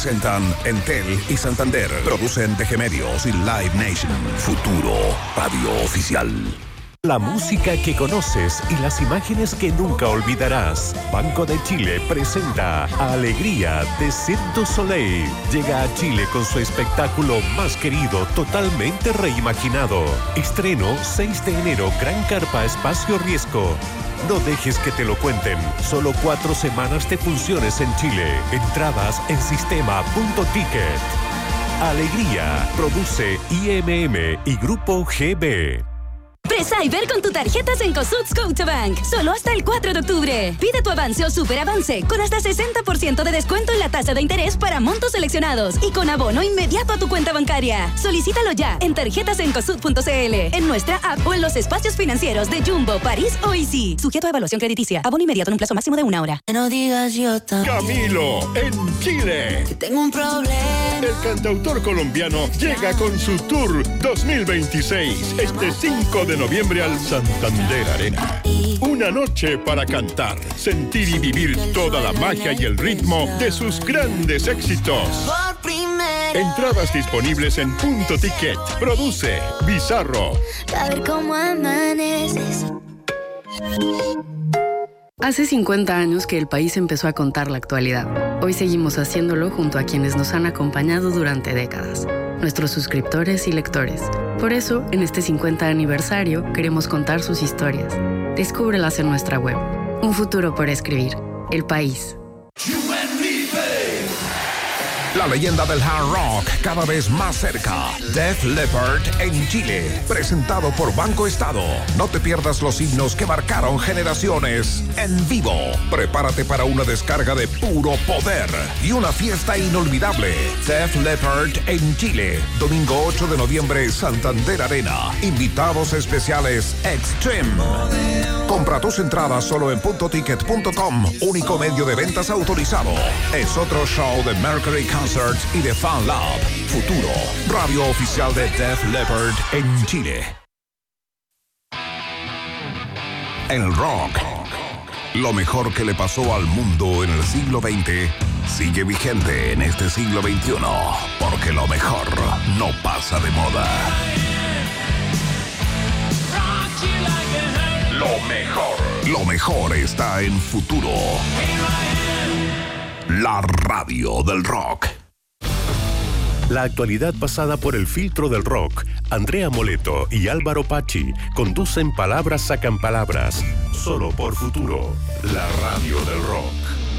Presentan Entel y Santander. Producen TG Medios y Live Nation. Futuro Radio Oficial. La música que conoces y las imágenes que nunca olvidarás. Banco de Chile presenta Alegría de Cirque du Soleil. Llega a Chile con su espectáculo más querido, totalmente reimaginado. Estreno 6 de enero, Gran Carpa Espacio Riesgo. No dejes que te lo cuenten. Solo 4 semanas de funciones en Chile. Entradas en sistema.ticket. Alegría. Produce IMM y Grupo GB. Pre-Cyber con tu tarjeta Cencosud Scotiabank. Solo hasta el 4 de octubre. Pide tu avance o superavance con hasta 60% de descuento en la tasa de interés para montos seleccionados y con abono inmediato a tu cuenta bancaria. Solicítalo ya en tarjetasencosud.cl, en nuestra app o en los espacios financieros de Jumbo, París o Easy. Sujeto a evaluación crediticia. Abono inmediato en un plazo máximo de 1 hora. No digas yo también. Camilo en Chile. Que tengo un problema. El cantautor colombiano llega con su tour 2026 este 5 de noviembre al Santander Arena. Una noche para cantar, sentir y vivir toda la magia y el ritmo de sus grandes éxitos. Entradas disponibles en Punto Ticket. Produce Bizarro. A ver cómo amaneces. Hace 50 años que el país empezó a contar la actualidad. Hoy seguimos haciéndolo junto a quienes nos han acompañado durante décadas, nuestros suscriptores y lectores. Por eso, en este 50 aniversario, queremos contar sus historias. Descúbrelas en nuestra web. Un futuro por escribir. El País. La leyenda del hard rock cada vez más cerca. Def Leppard en Chile. Presentado por Banco Estado. No te pierdas los himnos que marcaron generaciones en vivo. Prepárate para una descarga de puro poder y una fiesta inolvidable. Def Leppard en Chile. Domingo 8 de noviembre, Santander Arena. Invitados especiales Extreme. Compra tus entradas solo en puntoticket.com. Único medio de ventas autorizado. Es otro show de Mercury Concerts y de Fan Lab. Futuro, radio oficial de Def Leppard en Chile. El rock, lo mejor que le pasó al mundo en el siglo XX, sigue vigente en este siglo XXI, porque lo mejor no pasa de moda. Lo mejor está en Futuro. La radio del rock. La actualidad pasada por el filtro del rock. Andrea Moleto y Álvaro Pachi conducen Palabras Sacan Palabras. Solo por Futuro, la radio del rock.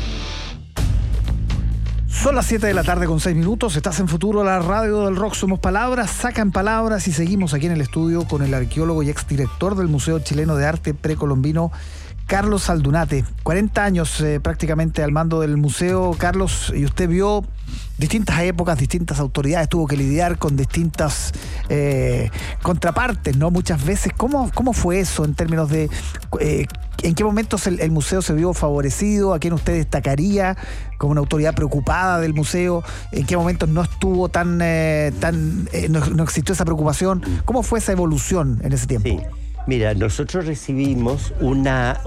Son las 7 de la tarde con 6 minutos. Estás en Futuro, la radio del rock. Somos Palabras Sacan Palabras y seguimos aquí en el estudio con el arqueólogo y exdirector del Museo Chileno de Arte Precolombino, Carlos Aldunate. 40 años prácticamente al mando del museo, Carlos, y usted vio distintas épocas, distintas autoridades, tuvo que lidiar con distintas contrapartes, ¿no? Muchas veces. ¿Cómo fue eso en términos de en qué momentos el museo se vio favorecido? ¿A quién usted destacaría como una autoridad preocupada del museo? ¿En qué momentos no estuvo no existió esa preocupación? ¿Cómo fue esa evolución en ese tiempo? Sí. Mira, nosotros recibimos una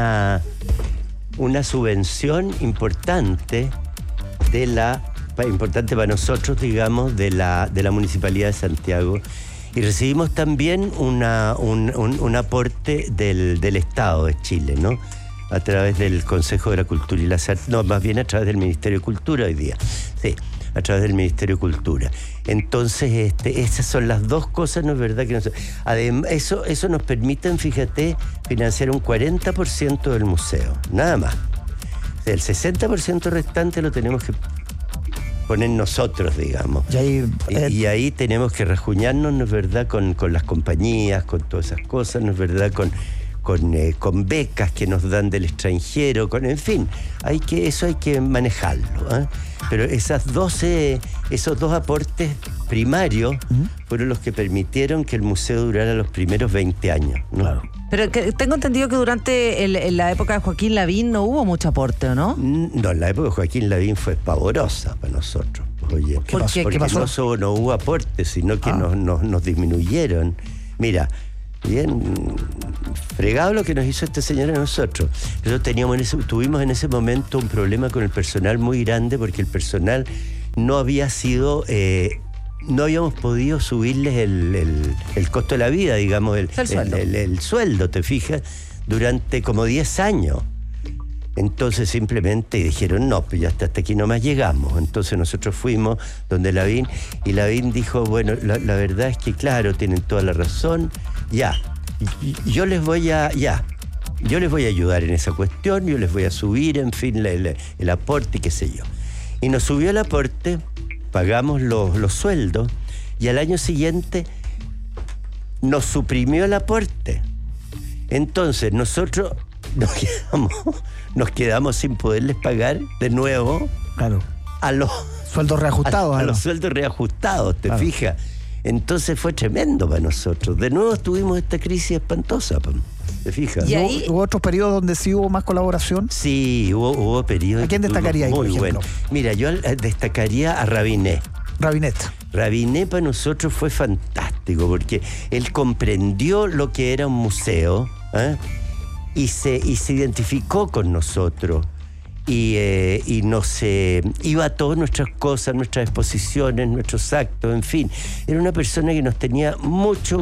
subvención importante importante para nosotros, digamos, de la Municipalidad de Santiago, y recibimos también un aporte del Estado de Chile, ¿no? A través del Consejo de la Cultura y las Artes, no, más bien a través del Ministerio de Cultura hoy día, sí, a través del Ministerio de Cultura. Entonces, esas son las dos cosas, ¿no es verdad? Además, eso nos permite, fíjate, financiar un 40% del museo, nada más. O sea, el 60% restante lo tenemos que poner nosotros, digamos. Y ahí tenemos que rajuñarnos, ¿no es verdad?, con las compañías, con todas esas cosas, ¿no es verdad?, con becas que nos dan del extranjero, en fin, eso hay que manejarlo, ¿eh? Pero esos dos aportes primarios fueron los que permitieron que el museo durara los primeros 20 años, ¿no? Claro. Pero tengo entendido que durante la época de Joaquín Lavín no hubo mucho aporte, ¿no? No, la época de Joaquín Lavín fue pavorosa para nosotros. Oye, ¿Por qué? Porque ¿Qué pasó? no solo no hubo aporte, sino que nos disminuyeron. Mira, bien fregado lo que nos hizo este señor a nosotros. Nosotros tuvimos en ese momento un problema con el personal muy grande, porque el personal no había sido... no habíamos podido subirles el costo de la vida, digamos, el sueldo, ¿te fijas? Durante como 10 años. Entonces simplemente dijeron, no, pues ya hasta aquí nomás llegamos. Entonces nosotros fuimos donde Lavín, y Lavín dijo, bueno, la verdad es que claro, tienen toda la razón, yo les voy a ayudar en esa cuestión, yo les voy a subir, en fin, el aporte y qué sé yo. Y nos subió el aporte, pagamos los sueldos, y al año siguiente nos suprimió el aporte. Entonces nosotros nos quedamos sin poderles pagar de nuevo, claro, a los sueldos reajustados. A los sueldos reajustados, ¿te fijas? Entonces fue tremendo para nosotros. De nuevo tuvimos esta crisis espantosa, ¿te fijas? ¿Y ahí? ¿Hubo otros periodos donde sí hubo más colaboración? Sí, hubo periodos. ¿A quién destacaría ahí, muy por ejemplo? Bueno. Mira, yo destacaría a Rabinet. Rabinet para nosotros fue fantástico, porque él comprendió lo que era un museo, y se identificó con nosotros. Y nos iba a todas nuestras cosas, nuestras exposiciones, nuestros actos, en fin. Era una persona que nos tenía mucho,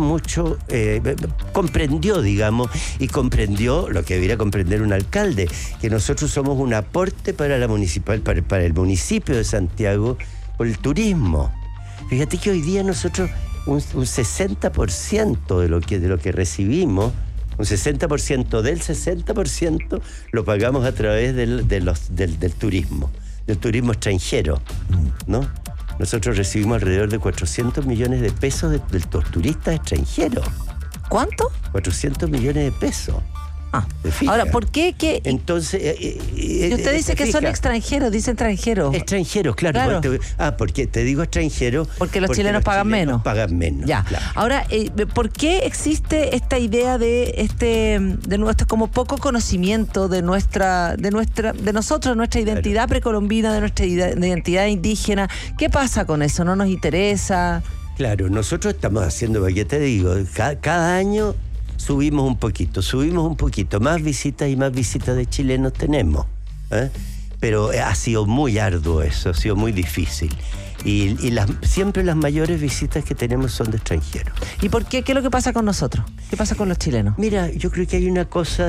comprendió, digamos, y comprendió lo que debería comprender un alcalde, que nosotros somos un aporte para el municipio de Santiago por el turismo. Fíjate que hoy día nosotros un 60% de lo que recibimos, un 60% del 60% lo pagamos a través del turismo extranjero, ¿no? Nosotros recibimos alrededor de 400 millones de pesos de los turistas extranjeros. ¿Cuánto? 400 millones de pesos. Ahora, ¿por qué? Entonces... y usted dice que son extranjeros, dice extranjeros. Extranjeros, claro. Porque te digo extranjeros... Porque los chilenos pagan menos. Pagan menos, ya. Claro. Ahora, ¿por qué existe esta idea de nuestro como poco conocimiento de nosotros, de nuestra identidad precolombina, de nuestra identidad indígena? ¿Qué pasa con eso? ¿No nos interesa? Claro, nosotros estamos haciendo, porque te digo, cada año... Subimos un poquito, más visitas y más visitas de chilenos tenemos, pero ha sido muy arduo eso, ha sido muy difícil. Y siempre las mayores visitas que tenemos son de extranjeros. ¿Y por qué? ¿Qué es lo que pasa con nosotros? ¿Qué pasa con los chilenos? Mira, yo creo que hay una cosa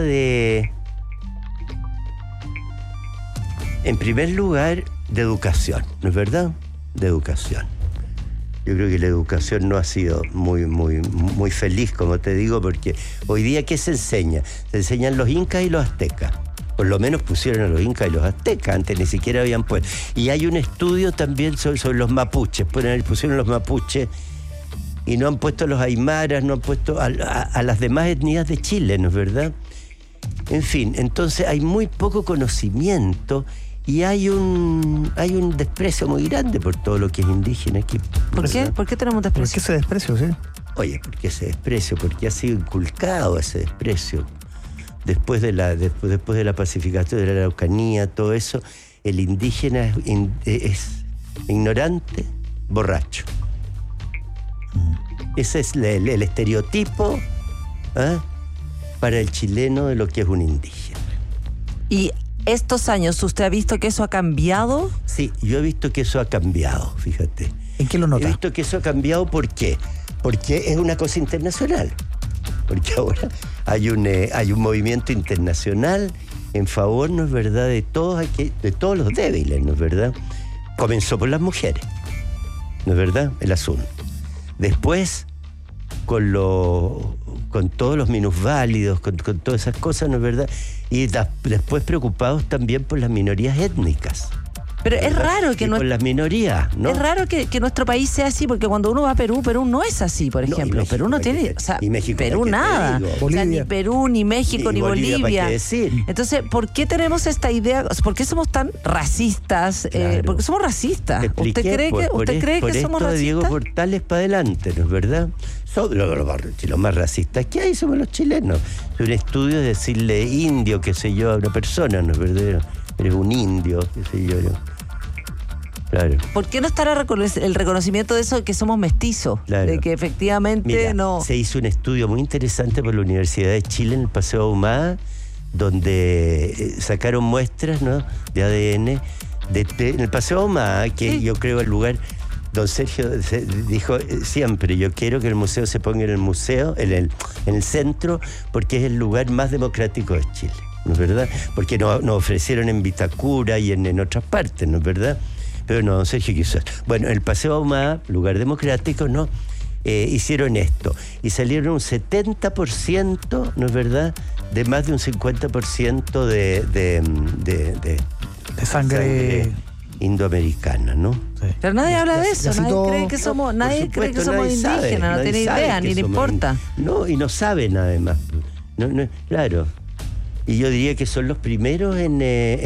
en primer lugar, de educación, ¿no es verdad? De educación. Yo creo que la educación no ha sido muy feliz, como te digo, porque hoy día, ¿qué se enseña? Se enseñan los incas y los aztecas. Por lo menos pusieron a los incas y los aztecas, antes ni siquiera habían puesto. Y hay un estudio también sobre los mapuches. Pusieron los mapuches y no han puesto a los aymaras, no han puesto a las demás etnias de Chile, ¿no es verdad? En fin, entonces hay muy poco conocimiento. Y hay un desprecio muy grande por todo lo que es indígena aquí. ¿Por qué? ¿Por qué tenemos desprecio? ¿Por qué ese desprecio, sí? Oye, ¿por qué ese desprecio? Porque ha sido inculcado ese desprecio. Después de la pacificación de la Araucanía, todo eso, el indígena es ignorante, borracho. Ese es el estereotipo para el chileno de lo que es un indígena. Y estos años, ¿usted ha visto que eso ha cambiado? Sí, yo he visto que eso ha cambiado, fíjate. ¿En qué lo nota? He visto que eso ha cambiado, ¿por qué? Porque es una cosa internacional. Porque ahora hay un movimiento internacional en favor, ¿no es verdad?, de todos los débiles, ¿no es verdad? Comenzó por las mujeres, ¿no es verdad?, el asunto. Después, con todos los minusválidos, con todas esas cosas, ¿no es verdad? Y después preocupados también por las minorías étnicas. Pero es raro que por las minorías, ¿no? Es raro que nuestro país sea así, porque cuando uno va a Perú no es así, por ejemplo. México, Perú no tiene, o sea, y México, Perú nada. O sea, ni Perú, ni México, ni Bolivia. ¿Para qué decir? Entonces, ¿por qué tenemos esta idea? ¿Por qué somos tan racistas? Claro. ¿Por qué somos racistas? ¿Usted cree que somos racistas? Diego Portales para adelante, ¿no es verdad? Los más racistas que hay somos los chilenos. Un estudio es decirle indio, qué sé yo, a una persona, ¿no es verdad? Eres un indio, qué sé yo. Claro. ¿Por qué no estará el reconocimiento de eso de que somos mestizos? Claro. De que efectivamente Mira, no... Se hizo un estudio muy interesante por la Universidad de Chile en el Paseo Ahumada, donde sacaron muestras, ¿no?, de ADN en el Paseo Ahumada, que Sí. yo creo el lugar. Don Sergio dijo siempre, yo quiero que el museo se ponga en el centro, porque es el lugar más democrático de Chile, ¿no es verdad? Porque nos ofrecieron en Vitacura y en otras partes, ¿no es verdad? Pero no, don Sergio quiso. Bueno, el Paseo Ahumada, lugar democrático, ¿no? Hicieron esto y salieron un 70%, ¿no es verdad?, de más de un 50% de sangre indoamericana, ¿no? Sí. Pero nadie habla de eso, así nadie todo- cree que somos, nadie cree que somos nadie sabe, indígenas, no nadie tiene sabe idea, que ni le somos importa. No, y no saben además. No, claro. Y yo diría que son los primeros en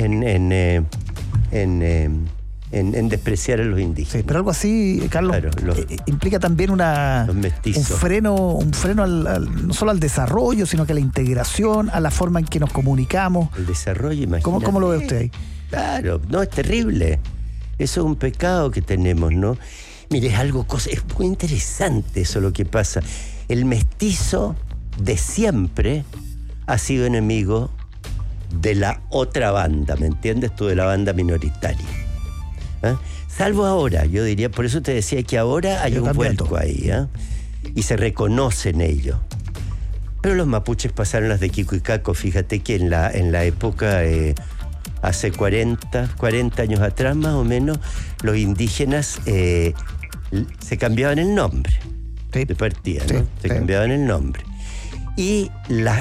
despreciar a los indígenas. Sí, pero algo así, Carlos, Claro, implica también los mestizos. un freno no solo al desarrollo, sino que a la integración, a la forma en que nos comunicamos. El desarrollo, imagínate. ¿Cómo lo ve usted ahí? Claro, no, es terrible. Eso es un pecado que tenemos, ¿no? Mire, es muy interesante eso lo que pasa. El mestizo de siempre ha sido enemigo de la otra banda, ¿me entiendes tú? De la banda minoritaria. ¿Ah? Salvo ahora, yo diría, por eso te decía que ahora hay un vuelco ahí, ¿ah? Y se reconocen ellos. Pero los mapuches pasaron las de Kiko y Caco, fíjate que en la época, hace 40 años atrás más o menos, los indígenas se cambiaban el nombre, Sí. de partida, Sí, ¿no? Se sí. cambiaban el nombre. Y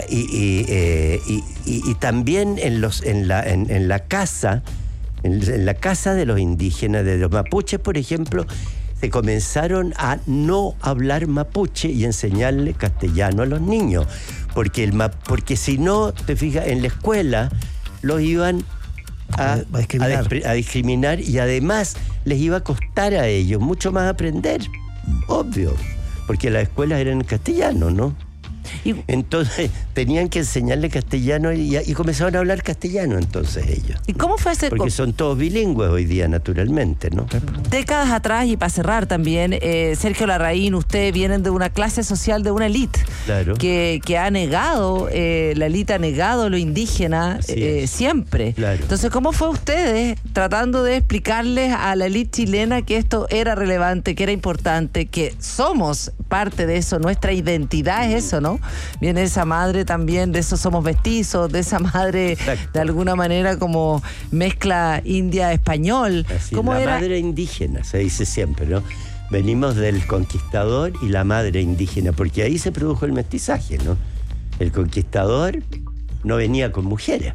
también en la casa de los indígenas, de los mapuches, por ejemplo, se comenzaron a no hablar mapuche y enseñarle castellano a los niños. Porque si no, te fijas, en la escuela los iban a discriminar y además les iba a costar a ellos mucho más aprender. Obvio. Porque las escuelas eran en castellano, ¿no? Entonces tenían que enseñarle castellano y comenzaron a hablar castellano entonces ellos. ¿Y cómo fue ese? Porque son todos bilingües hoy día, naturalmente, ¿no? Décadas atrás, y para cerrar también, Sergio Larraín, ustedes vienen de una clase social, de una élite, Claro. que ha negado, la élite ha negado lo indígena Así es. siempre. Claro. Entonces, ¿cómo fue ustedes tratando de explicarles a la élite chilena que esto era relevante, que era importante, que somos parte de eso, nuestra identidad es eso, ¿no? Viene esa madre también, de eso somos mestizos, de esa madre, Exacto. de alguna manera como mezcla india-español. Así, ¿Cómo la era? madre indígena, se dice siempre, ¿no? Venimos del conquistador y la madre indígena, porque ahí se produjo el mestizaje, ¿no? El conquistador no venía con mujeres.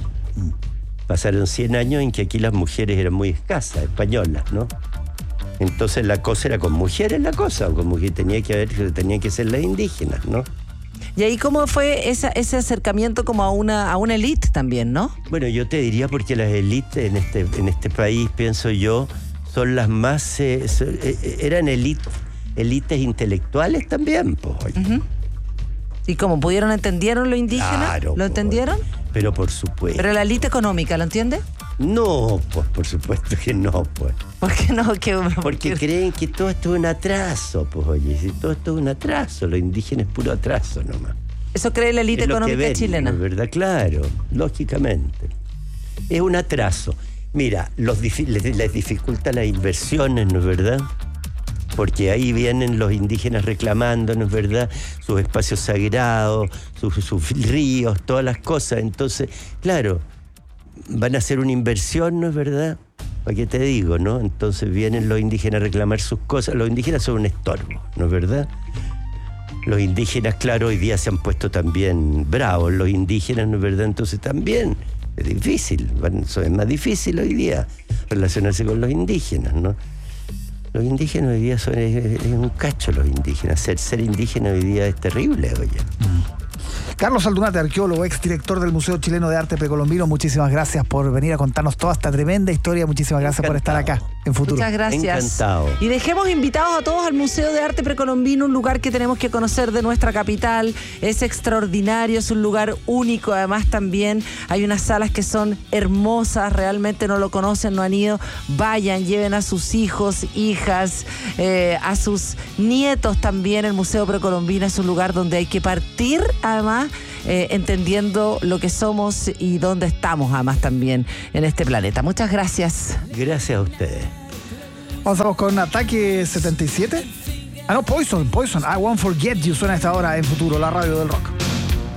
Pasaron 100 años en que aquí las mujeres eran muy escasas, españolas, ¿no? Entonces la cosa era con mujeres la cosa, o con mujeres tenían que ser las indígenas, ¿no? Y ahí cómo fue ese acercamiento como a una élite también, ¿no? Bueno, yo te diría porque las élites en este país, pienso yo, son las más... eran élites intelectuales también, pues. Uh-huh. ¿Y cómo? ¿Entendieron lo indígena? Claro, ¿Lo entendieron? Pero por supuesto. Pero la élite económica, ¿lo entiende? No, pues por supuesto que no, pues. ¿Por qué no? Porque creen que todo esto es un atraso, pues oye, si todo esto es un atraso, lo indígena es puro atraso nomás. Eso cree la élite Es lo que económica ven, chilena. ¿no es verdad? Claro, lógicamente. Es un atraso. Mira, les dificulta las inversiones, ¿no es verdad? Porque ahí vienen los indígenas reclamando, ¿no es verdad?, sus espacios sagrados, sus ríos, todas las cosas. Entonces, claro, van a hacer una inversión, ¿no es verdad? ¿Para qué te digo, no? Entonces vienen los indígenas a reclamar sus cosas. Los indígenas son un estorbo, ¿no es verdad? Los indígenas, claro, hoy día se han puesto también bravos. Los indígenas, ¿no es verdad? Entonces también es difícil. Es más difícil hoy día relacionarse con los indígenas, ¿no? Los indígenas hoy día es un cacho los indígenas. Ser indígena hoy día es terrible, oye. Carlos Aldunate, arqueólogo, exdirector del Museo Chileno de Arte Precolombino, muchísimas gracias por venir a contarnos toda esta tremenda historia. Muchísimas gracias por estar acá en Futuro. Muchas gracias. Encantado. Y dejemos invitados a todos al Museo de Arte Precolombino, un lugar que tenemos que conocer de nuestra capital. Es extraordinario, es un lugar único. Además también hay unas salas que son hermosas, realmente no lo conocen, no han ido. Vayan, lleven a sus hijos, hijas, a sus nietos también. El Museo Precolombino es un lugar donde hay que partir, además, entendiendo lo que somos y dónde estamos, además, también en este planeta. Muchas gracias. Gracias a ustedes. Vamos con Ataque 77. No, Poison. I Won't Forget You suena a esta hora en Futuro, la radio del rock.